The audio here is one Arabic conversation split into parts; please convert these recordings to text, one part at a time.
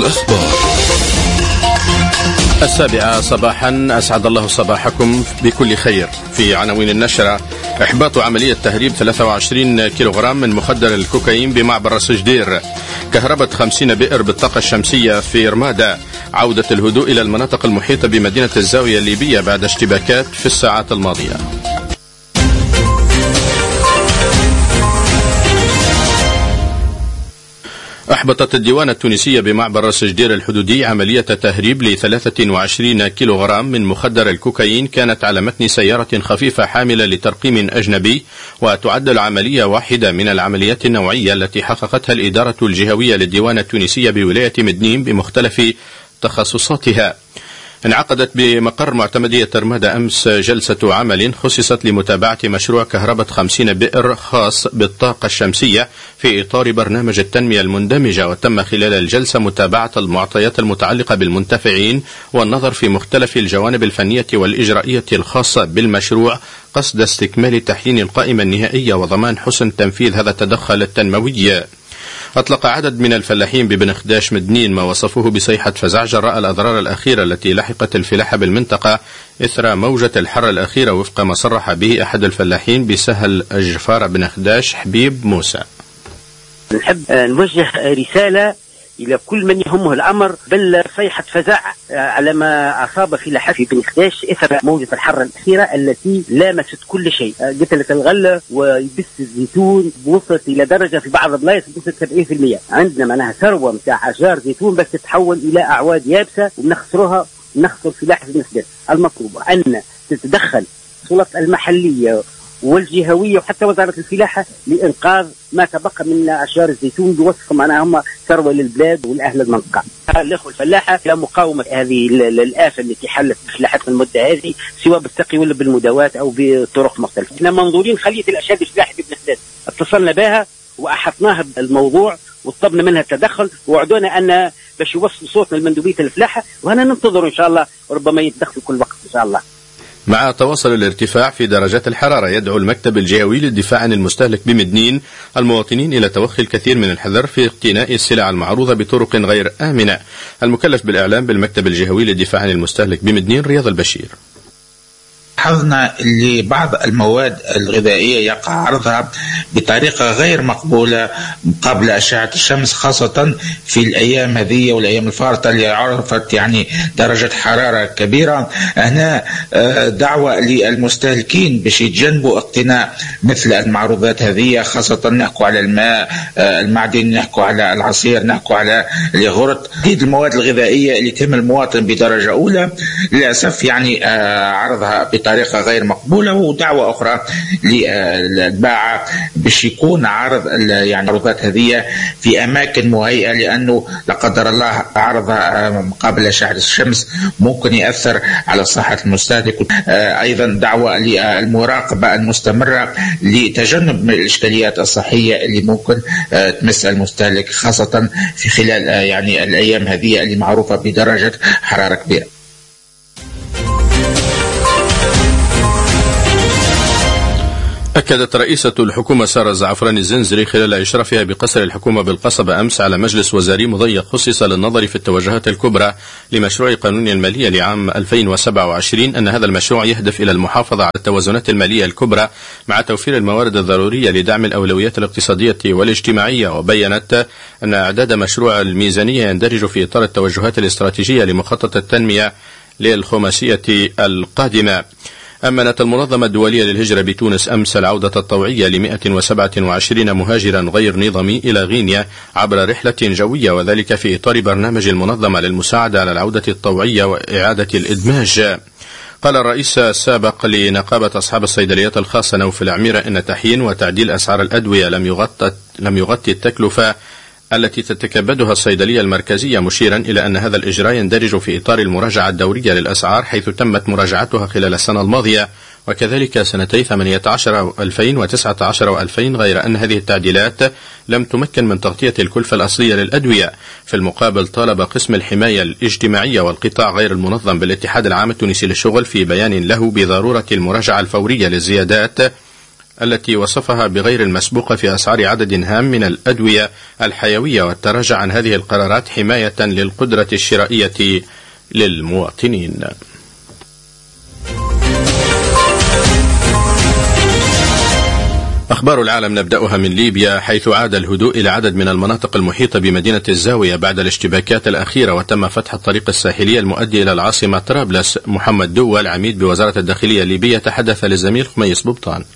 الأخبار 7:00 صباحا. أسعد الله صباحكم بكل خير. في عناوين النشرة: إحباط عملية تهريب 23 كيلوغرام من مخدر الكوكايين بمعبر راس جدير. كهربة 50 بئر بالطاقة الشمسية في رمادة. عودة الهدوء إلى المناطق المحيطة بمدينة الزاوية الليبية بعد اشتباكات في الساعات الماضية. أحبطت الديوان التونسية بمعبر راس جدير الحدودي عملية تهريب ل 23 كيلوغرام من مخدر الكوكايين كانت على متن سيارة خفيفة حاملة لترقيم أجنبي، وتعد العملية واحدة من العمليات النوعية التي حققتها الإدارة الجهوية للديوان التونسية بولاية مدنين بمختلف تخصصاتها. انعقدت بمقر معتمدية رمادة أمس جلسة عمل خصصت لمتابعة مشروع كهربة 50 بئر خاص بالطاقة الشمسية في إطار برنامج التنمية المندمجة، وتم خلال الجلسة متابعة المعطيات المتعلقة بالمنتفعين والنظر في مختلف الجوانب الفنية والإجرائية الخاصة بالمشروع قصد استكمال تحيين القائمة النهائية وضمان حسن تنفيذ هذا التدخل التنموي. أطلق عدد من الفلاحين ببن خداش مدنين ما وصفوه بصيحة فزع جراء الأضرار الأخيرة التي لحقت الفلاحة بالمنطقة إثر موجة الحر الأخيرة، وفق ما صرح به أحد الفلاحين بسهل الجفار بن خداش حبيب موسى. نحب نوجه رسالة إلى كل من يهمه الأمر بالصيحة فزع على ما أصاب فلاحة في بن خداش إثر موجة الحر الأخيرة التي لامست كل شيء. قتلت الغلة ويبس الزيتون، وصلت إلى درجة في بعض البلايص وصلت 70%. عندنا معناها ثروة متاع أشجار زيتون بس تتحول إلى أعواد يابسة وبنخسرها، نخسر فلاحة بن خداش. المطلوب أن تتدخل السلطات المحلية والجهوية وحتى وزارة الفلاحة لإنقاذ ما تبقى من أشجار الزيتون بوصفهم أنها هم ثروة للبلاد والأهل المنطقة. الأخوة الفلاحة إلى مقاومة هذه الآفة التي حلت بفلاحتنا المدة هذه، سواء بالسقي ولا بالمداوات أو بطرق مختلفة. احنا منظورين خلية الأشجار الفلاحة بابن خداش اتصلنا بها وأحطناها بالموضوع وطلبنا منها التدخل، ووعدونا أن باش يوصل صوتنا لمندوبية الفلاحة، وأنا ننتظر إن شاء الله وربما يتدخل كل وقت إن شاء الله. مع تواصل الارتفاع في درجات الحرارة، يدعو المكتب الجهوي للدفاع عن المستهلك بمدنين المواطنين إلى توخي الكثير من الحذر في اقتناء السلع المعروضة بطرق غير آمنة. المكلف بالإعلام بالمكتب الجهوي للدفاع عن المستهلك بمدنين رياض البشير. لاحظنا لبعض المواد الغذائية يقع عرضها بطريقة غير مقبولة قبل أشعة الشمس، خاصة في الأيام هذه والأيام الفارطة اللي عرفت يعني درجة حرارة كبيرة. هنا دعوة للمستهلكين باش يتجنبوا اقتناء مثل المعروضات هذه، خاصة نحكوا على الماء المعدن، نحكوا على العصير، نحكوا على الياغورت. هذه المواد الغذائية اللي تهم المواطن بدرجة أولى للأسف يعني عرضها بطريقة غير مقبولة. ودعوة أخرى للباعة باش يكون عرض يعني العروضات هذه في أماكن مهيئة، لأنه لا قدر الله عرضها قبل أشعة الشمس ممكن يأثر على صحة المستهلك. أيضا دعوة للمراقبة المستمرة لتجنب من الإشكاليات الصحية اللي ممكن تمس المستهلك، خاصة في خلال يعني الأيام هذه اللي معروفة بدرجة حرارة كبيرة. أكدت رئيسة الحكومة سارة الزعفراني الزنزري خلال إشرافها بقصر الحكومة بالقصبة أمس على مجلس وزاري مضيق خصص للنظر في التوجهات الكبرى لمشروع قانون المالية لعام 2027 أن هذا المشروع يهدف إلى المحافظة على التوازنات المالية الكبرى مع توفير الموارد الضرورية لدعم الأولويات الاقتصادية والاجتماعية. وبيّنت أن إعداد مشروع الميزانية يندرج في إطار التوجهات الاستراتيجية لمخطط التنمية للخماسية القادمة. أمنت المنظمة الدولية للهجرة بتونس أمس العودة الطوعية ل 127 مهاجرا غير نظامي إلى غينيا عبر رحلة جوية، وذلك في إطار برنامج المنظمة للمساعدة على العودة الطوعية وإعادة الإدماج. قال الرئيس السابق لنقابة أصحاب الصيدليات الخاصة نوف العميرة إن تحيين وتعديل أسعار الأدوية لم يغطي التكلفة التي تتكبدها الصيدلية المركزية، مشيرا إلى أن هذا الإجراء يندرج في إطار المراجعة الدورية للأسعار، حيث تمت مراجعتها خلال السنة الماضية وكذلك سنتي 18 و2019 و2000، غير أن هذه التعديلات لم تمكن من تغطية الكلفة الأصلية للأدوية. في المقابل طالب قسم الحماية الاجتماعية والقطاع غير المنظم بالاتحاد العام التونسي للشغل في بيان له بضرورة المراجعة الفورية للزيادات التي وصفها بغير المسبوقة في أسعار عدد هام من الأدوية الحيوية، والتراجع عن هذه القرارات حماية للقدرة الشرائية للمواطنين. أخبار العالم نبدأها من ليبيا، حيث عاد الهدوء إلى عدد من المناطق المحيطة بمدينة الزاوية بعد الاشتباكات الأخيرة، وتم فتح الطريق الساحلي المؤدي إلى العاصمة طرابلس. محمد دول عميد بوزارة الداخلية الليبية تحدث للزميل خميس ببطان.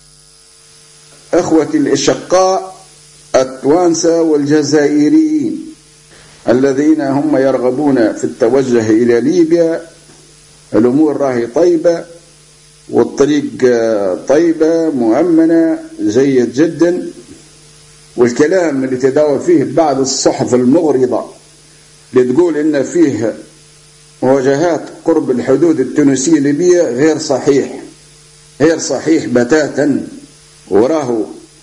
أخوتي الأشقاء التوانسة والجزائريين الذين هم يرغبون في التوجه إلى ليبيا، الأمور راهي طيبة والطريق طيبة مؤمنة جيد جدا، والكلام اللي تداول فيه بعض الصحف المغرضة اللي تقول إن فيه مواجهات قرب الحدود التونسية الليبية غير صحيح بتاتا. وراه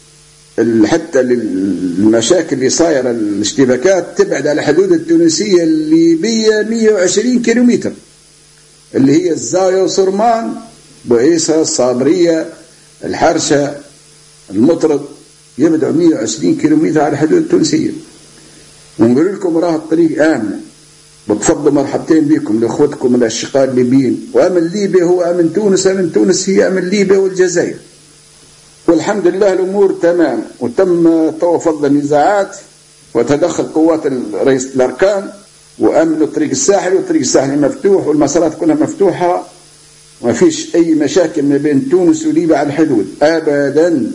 حتى المشاكل اللي صايرة الاشتباكات تبعد على الحدود التونسية الليبية 120 كيلومتر، اللي هي الزاوية وصرمان بوعيسة الصابرية الحرشة المطرد، يبدأ 120 كيلومتر على الحدود التونسية. ونقول لكم راه الطريق آمن، بتفضلوا مرحبتين بكم لأخوتكم الأشقاء الليبيين. وأمن ليبيا هو أمن تونس، أمن تونس هي أمن ليبيا والجزائر، والحمد لله الأمور تمام. وتم توفض النزاعات وتدخل قوات رئيس الأركان وأمنوا الطريق الساحلي، والطريق الساحلي مفتوح والمسارات كلها مفتوحة، ما فيش أي مشاكل ما بين تونس وليبيا على الحدود أبدا.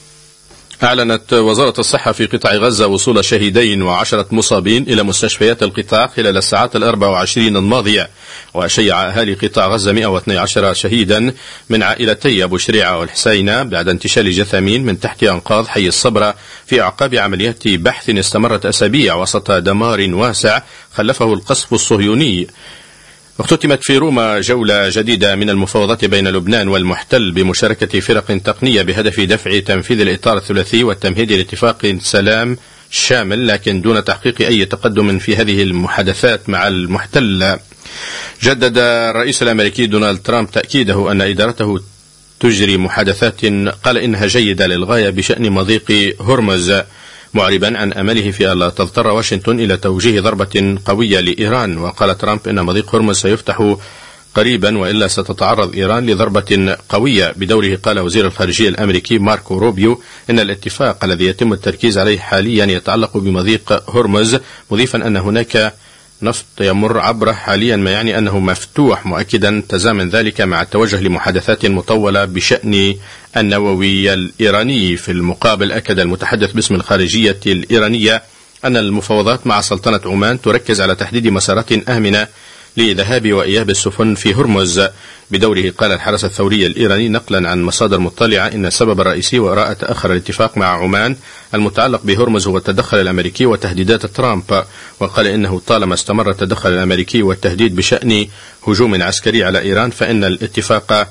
أعلنت وزارة الصحة في قطاع غزة وصول شهيدين و10 مصابين إلى مستشفيات القطاع خلال الساعات 24 الماضية، وشيع أهالي قطاع غزة 112 شهيدا من عائلتي أبو شريعة والحسينة بعد انتشال جثامين من تحت أنقاض حي الصبرة في أعقاب عمليات بحث استمرت أسابيع وسط دمار واسع خلفه القصف الصهيوني. اختتمت في روما جولة جديدة من المفاوضات بين لبنان والمحتل بمشاركة فرق تقنية بهدف دفع تنفيذ الإطار الثلاثي والتمهيد لاتفاق سلام شامل، لكن دون تحقيق أي تقدم في هذه المحادثات مع المحتل. جدد الرئيس الأمريكي دونالد ترامب تأكيده أن إدارته تجري محادثات قال إنها جيدة للغاية بشأن مضيق هرمز، معربا عن أمله في ألا تضطر واشنطن إلى توجيه ضربة قوية لإيران. وقال ترامب إن مضيق هرمز سيفتح قريبا وإلا ستتعرض إيران لضربة قوية. بدوره قال وزير الخارجية الأمريكي ماركو روبيو إن الاتفاق الذي يتم التركيز عليه حاليا يتعلق بمضيق هرمز، مضيفا أن هناك نفط يمر عبره حاليا، ما يعني أنه مفتوح، مؤكدا تزامن ذلك مع التوجه لمحادثات مطولة بشأن النووي الإيراني. في المقابل أكد المتحدث باسم الخارجية الإيرانية أن المفاوضات مع سلطنة عمان تركز على تحديد مسارات آمنة لذهاب وإياب السفن في هرمز. بدوره قال الحرس الثوري الإيراني نقلا عن مصادر مطلعة إن السبب الرئيسي وراء تأخر الاتفاق مع عمان المتعلق بهرمز هو التدخل الأمريكي وتهديدات ترامب، وقال إنه طالما استمر التدخل الأمريكي والتهديد بشأن هجوم عسكري على إيران فإن الاتفاق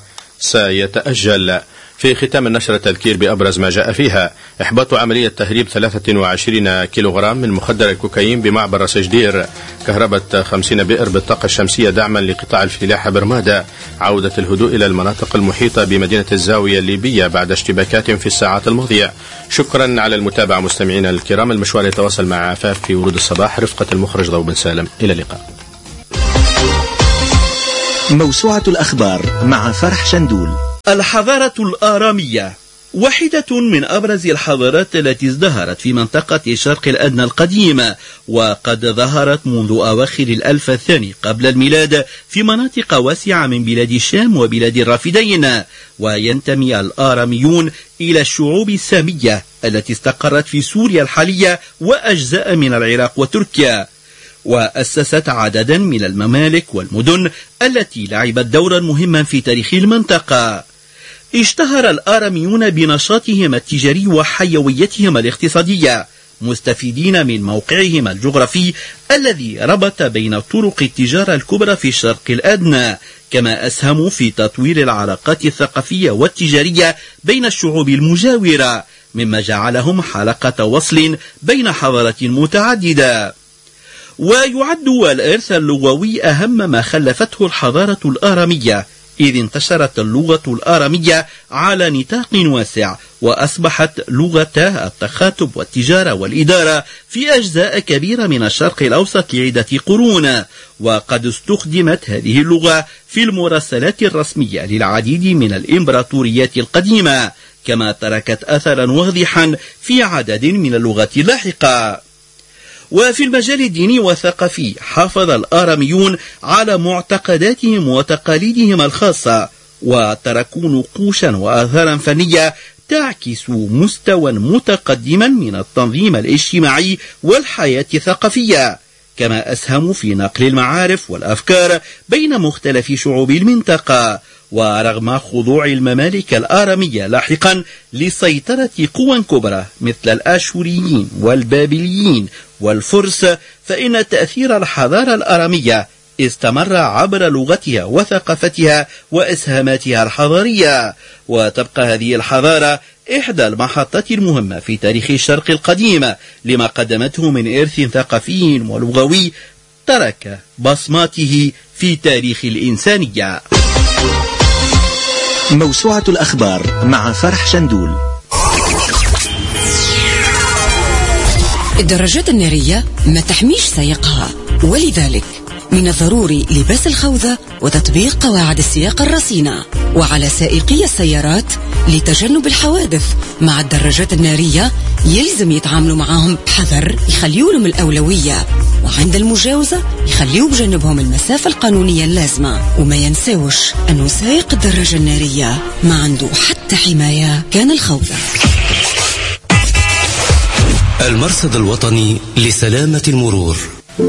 سيتأجل. في ختام النشرة تذكير بأبرز ما جاء فيها: إحباط عملية تهريب 23 كيلوغرام من مخدر الكوكايين بمعبر رسجدير، كهرباء 50 بئر بالطاقة الشمسية دعما لقطاع الفلاحة برمادة، عودة الهدوء إلى المناطق المحيطة بمدينة الزاوية الليبية بعد اشتباكات في الساعات الماضية. شكرا على المتابعة مستمعينا الكرام. المشوار يتواصل مع عفاف في ورود الصباح، رفقة المخرج ضو بن سالم. إلى اللقاء. موسوعة الأخبار مع فرح شندول. الحضارة الآرامية واحدة من أبرز الحضارات التي ازدهرت في منطقة الشرق الأدنى القديمة، وقد ظهرت منذ أواخر الألف الثاني قبل الميلاد في مناطق واسعة من بلاد الشام وبلاد الرافدين. وينتمي الآراميون إلى الشعوب السامية التي استقرت في سوريا الحالية وأجزاء من العراق وتركيا، وأسست عددا من الممالك والمدن التي لعبت دورا مهما في تاريخ المنطقة. اشتهر الآراميون بنشاطهم التجاري وحيويتهم الاقتصادية، مستفيدين من موقعهم الجغرافي الذي ربط بين طرق التجارة الكبرى في الشرق الأدنى، كما أسهموا في تطوير العلاقات الثقافية والتجارية بين الشعوب المجاورة، مما جعلهم حلقة وصل بين حضارات متعددة. ويعد الإرث اللغوي أهم ما خلفته الحضارة الآرامية، إذ انتشرت اللغة الآرامية على نطاق واسع، وأصبحت لغة التخاطب والتجارة والإدارة في أجزاء كبيرة من الشرق الأوسط لعدة قرون. وقد استخدمت هذه اللغة في المراسلات الرسمية للعديد من الإمبراطوريات القديمة، كما تركت أثرا واضحا في عدد من اللغات اللاحقة. وفي المجال الديني والثقافي حافظ الآراميون على معتقداتهم وتقاليدهم الخاصة، وتركوا نقوشا وآثارا فنية تعكس مستوى متقدما من التنظيم الاجتماعي والحياة الثقافية، كما أسهموا في نقل المعارف والأفكار بين مختلف شعوب المنطقة. ورغم خضوع الممالك الآرامية لاحقا لسيطرة قوى كبرى مثل الآشوريين والبابليين والفرس، فإن تأثير الحضارة الآرامية استمر عبر لغتها وثقافتها وإسهاماتها الحضارية. وتبقى هذه الحضارة إحدى المحطات المهمة في تاريخ الشرق القديم، لما قدمته من إرث ثقافي ولغوي ترك بصماته في تاريخ الإنسانية. موسوعة الأخبار مع فرح شندول. الدراجات النارية ما تحميش سائقها، ولذلك من الضروري لباس الخوذة وتطبيق قواعد السياقة الرصينة. وعلى سائقي السيارات لتجنب الحوادث مع الدراجات النارية يلزم يتعاملوا معهم بحذر، يخليوا لهم الأولوية، وعند المجاوزة يخليوا بجنبهم المسافة القانونية اللازمة. وما ينساوش أنه سائق الدراجة النارية ما عنده حتى حماية كان الخوذة. المرصد الوطني لسلامة المرور.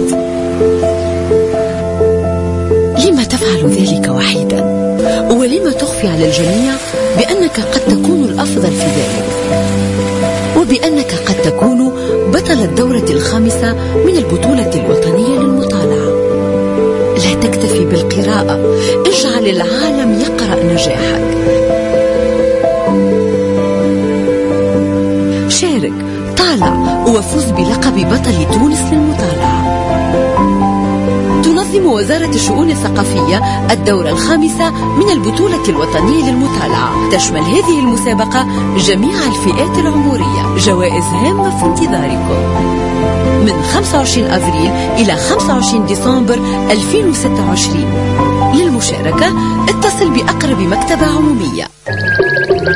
لما تفعل ذلك وحيدا؟ ولما تخفي على الجميع بأنك قد تكون الأفضل في ذلك، وبأنك قد تكون بطل الدورة 5 من البطولة الوطنية للمطالعة؟ لا تكتفي بالقراءة، اجعل العالم يقرأ نجاحك. شارك، طالع، وفوز بلقب بطل تونس للمطالعة. تنظم وزارة الشؤون الثقافية الدورة 5 من البطولة الوطنية للمطالعة. تشمل هذه المسابقة جميع الفئات العمرية. جوائز هامة في انتظاركم من 25 أفريل إلى 25 ديسمبر 2026. للمشاركة اتصل بأقرب مكتبة عمومية.